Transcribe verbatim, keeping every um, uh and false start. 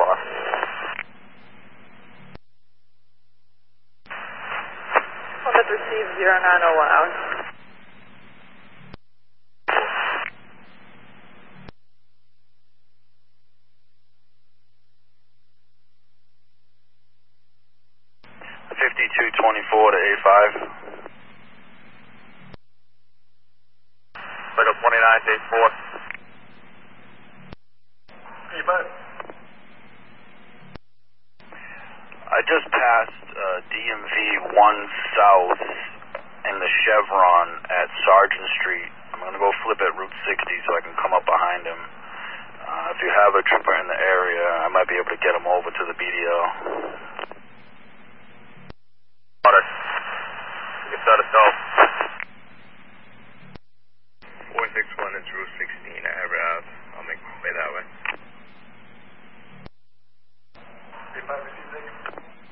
Lima. Honda received zero nine oh one hours. fifty-two twenty-four to A five. Middle twenty-nine to A four. Hey, bud. I just passed uh, D M V one South in the Chevron at Sargent Street. I'm going to go flip at Route sixty so I can come up behind him. Uh, if you have a trooper in the area, I might be able to get him over to the B D L. Order. You can start us off. four six one is Route sixteen. I have it out. I'll make my way that way. If I receive